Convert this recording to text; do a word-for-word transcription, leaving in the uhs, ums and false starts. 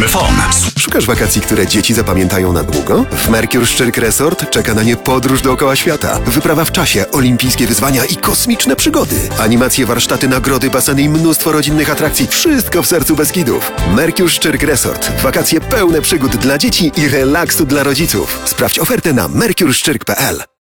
telefon. Szukasz wakacji, które dzieci zapamiętają na długo? W Mercure Szczyrk Resort czeka na nie podróż dookoła świata. Wyprawa w czasie, olimpijskie wyzwania i kosmiczne przygody. Animacje, warsztaty, nagrody, baseny i mnóstwo rodzinnych atrakcji. Wszystko w sercu Beskidów. Mercure Szczyrk Resort. Wakacje pełne przygód dla dzieci i relaksu dla rodziców. Sprawdź ofertę na mercure szczyrk kropka p l.